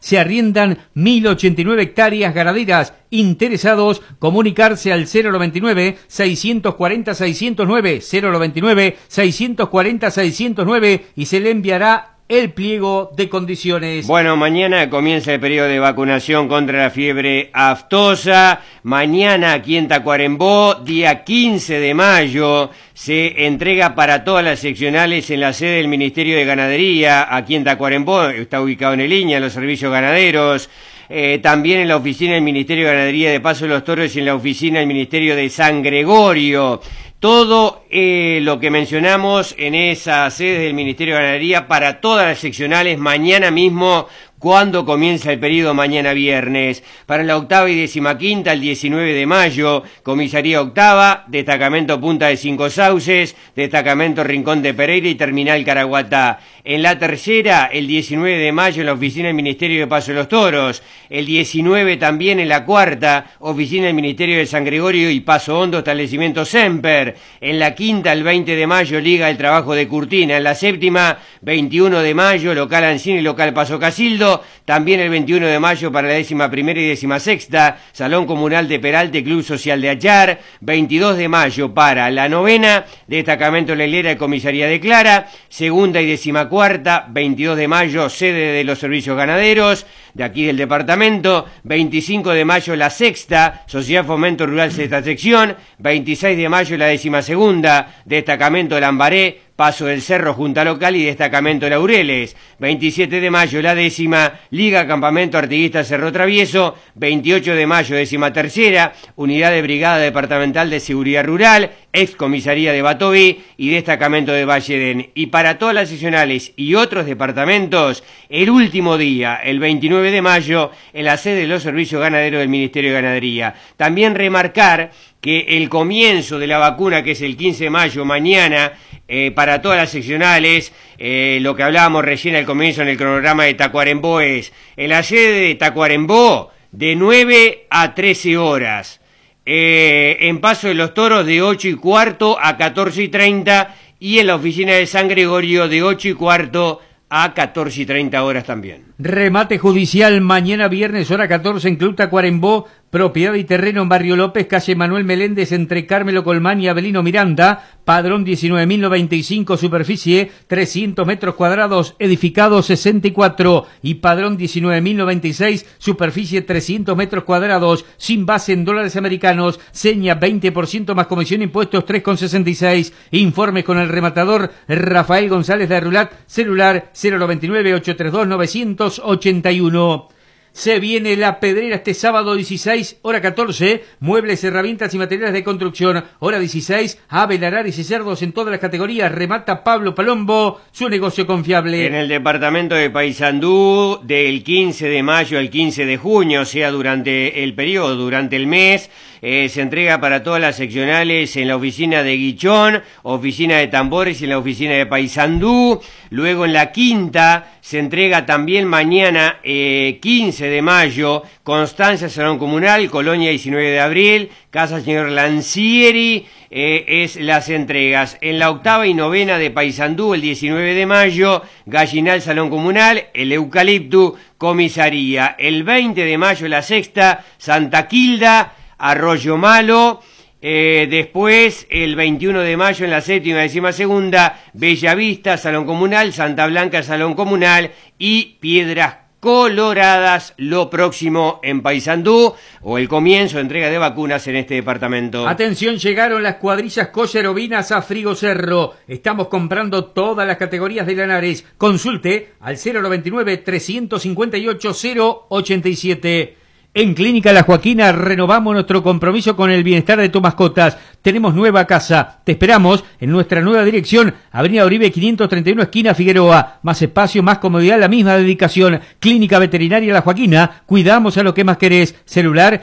se arriendan 1.089 hectáreas ganaderas. Interesados, comunicarse al 099-640-609, 099-640-609 y se le enviará el pliego de condiciones. Bueno, mañana comienza el periodo de vacunación contra la fiebre aftosa. Mañana aquí en Tacuarembó, día 15 de mayo, se entrega para todas las seccionales en la sede del Ministerio de Ganadería, aquí en Tacuarembó, está ubicado en el INIA, los servicios ganaderos. También en la oficina del Ministerio de Ganadería de Paso de los Toros y en la oficina del Ministerio de San Gregorio. Todo lo que mencionamos en esa sede del Ministerio de Ganadería para todas las seccionales mañana mismo, cuando comienza el periodo mañana viernes. Para la octava y 15ª, el 19 de mayo, Comisaría Octava, Destacamento Punta de Cinco Sauces, Destacamento Rincón de Pereira y Terminal Caraguatá. En la tercera, el 19 de mayo, en la oficina del Ministerio de Paso de los Toros. El 19 también en la cuarta, oficina del Ministerio de San Gregorio y Paso Hondo, establecimiento Semper. En la quinta, el 20 de mayo, Liga del Trabajo de Curtina. En la séptima, 21 de mayo, local Ancina y local Paso Casildo. También el 21 de mayo para la 11ª y 16ª, Salón Comunal de Peralte, Club Social de Achar. 22 de mayo para la novena, Destacamento La Hilera y Comisaría de Clara. Segunda y 14ª, 22 de mayo, sede de los servicios ganaderos de aquí del departamento. 25 de mayo la sexta, Sociedad Fomento Rural sexta sección. 26 de mayo la 12ª, Destacamento Lambaré, Paso del Cerro, Junta Local y Destacamento Laureles. 27 de mayo la 10ª, Liga Campamento Artiguista Cerro Travieso. 28 de mayo 13ª, Unidad de Brigada Departamental de Seguridad Rural, ex Comisaría de Batoví y Destacamento de Valle Edén. Y para todas las seccionales y otros departamentos, el último día, el 29 de mayo, en la sede de los servicios ganaderos del Ministerio de Ganadería. También remarcar que el comienzo de la vacuna, que es el 15 de mayo, mañana, para todas las seccionales, lo que hablábamos recién al comienzo en el cronograma de Tacuarembó es, en la sede de Tacuarembó, de 9 a 13 horas, en Paso de los Toros de 8:15 a 14:30 y en la oficina de San Gregorio de 8:15 a 14:30 horas también. Remate judicial mañana viernes, hora 14 en Club Tacuarembó, propiedad y terreno en Barrio López, calle Manuel Meléndez, entre Carmelo Colmán y Avelino Miranda, padrón 19.095, superficie 300 metros cuadrados, edificado 64, y padrón 19.096, superficie 300 metros cuadrados, sin base en dólares americanos, seña 20% más comisión impuestos 3,66, informes con el rematador Rafael González de Rulat, celular 099-832-981. Se viene la Pedrera este sábado 16, hora 14, muebles, herramientas y materiales de construcción. Hora 16, aves, arares y cerdos en todas las categorías. Remata Pablo Palombo, su negocio confiable. En el departamento de Paysandú, del 15 de mayo al 15 de junio, o sea, durante el periodo, durante el mes, se entrega para todas las seccionales en la oficina de Guichón, oficina de Tambores y en la oficina de Paysandú. Luego en la quinta se entrega también mañana 15 de mayo, Constancia, Salón Comunal, Colonia 19 de abril, Casa Señor Lancieri, es las entregas. En la octava y novena de Paysandú, el 19 de mayo, Gallinal, Salón Comunal, el Eucalipto, Comisaría. El 20 de mayo, la sexta, Santa Quilda, Arroyo Malo. Después, el 21 de mayo, en la séptima y 12ª, Bellavista, Salón Comunal, Santa Blanca, Salón Comunal y Piedras Coloradas, lo próximo en Paysandú, o el comienzo de entrega de vacunas en este departamento. Atención, llegaron las cuadrillas kosher ovinas a Frigo Cerro. Estamos comprando todas las categorías de lanares. Consulte al 099-358-087. En Clínica La Joaquina renovamos nuestro compromiso con el bienestar de tus mascotas. Tenemos nueva casa. Te esperamos en nuestra nueva dirección, Avenida Uribe 531, esquina Figueroa. Más espacio, más comodidad, la misma dedicación. Clínica Veterinaria La Joaquina. Cuidamos a lo que más querés. Celular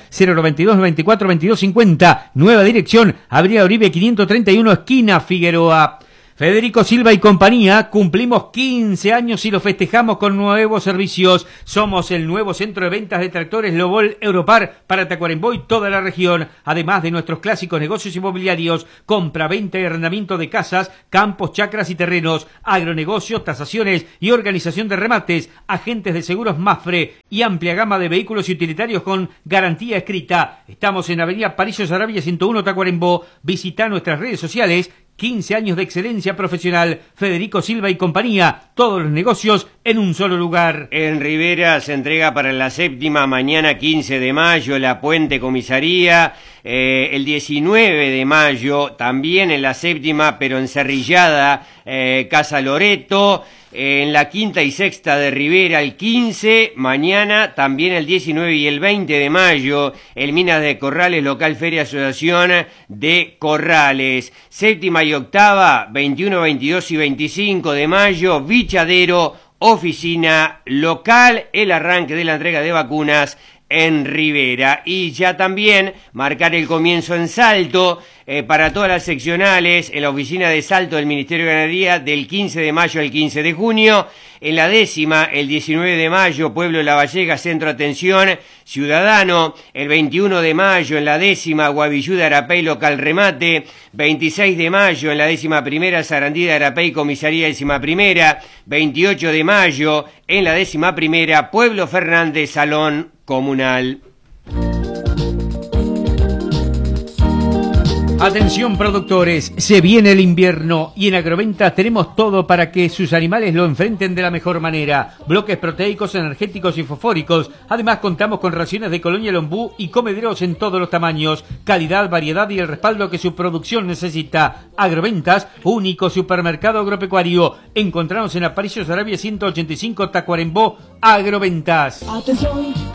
092-94-2250. Nueva dirección, Avenida Uribe 531, esquina Figueroa. Federico Silva y compañía, cumplimos 15 años y lo festejamos con nuevos servicios. Somos el nuevo centro de ventas de tractores Lobol Europar para Tacuarembó y toda la región. Además de nuestros clásicos negocios inmobiliarios, compra, venta y arrendamiento de casas, campos, chacras y terrenos, agronegocios, tasaciones y organización de remates, agentes de seguros Mafre y amplia gama de vehículos y utilitarios con garantía escrita. Estamos en Avenida Parillo Saravia 101 Tacuarembó. Visita nuestras redes sociales. 15 años de excelencia profesional, Federico Silva y compañía, todos los negocios en un solo lugar. En Rivera se entrega para la séptima mañana 15 de mayo la Puente Comisaría, el 19 de mayo también en la séptima pero encerrillada Casa Loreto, en la quinta y sexta de Rivera el 15, mañana también el 19 y el 20 de mayo, el Minas de Corrales, local Feria Asociación de Corrales. Séptima y octava, 21, 22 y 25 de mayo, Vichadero, oficina local, el arranque de la entrega de vacunas en Rivera. Y ya también marcar el comienzo en Salto, para todas las seccionales, en la oficina de Salto del Ministerio de Ganadería, del 15 de mayo al 15 de junio. En la décima, el 19 de mayo, Pueblo de La Vallega, Centro de Atención Ciudadano. El 21 de mayo, en la décima, Guavillú de Arapey, local remate. 26 de mayo, en la 11ª, Sarandí de Arapey, comisaría 11ª. 28 de mayo, en la 11ª, Pueblo Fernández, salón comunal. Atención productores, se viene el invierno y en Agroventas tenemos todo para que sus animales lo enfrenten de la mejor manera. Bloques proteicos, energéticos y fosfóricos. Además contamos con raciones de colonia Lombú y comederos en todos los tamaños. Calidad, variedad y el respaldo que su producción necesita. Agroventas, único supermercado agropecuario. Encontramos en Aparicio Saravia 185 Tacuarembó. Agroventas. Atención.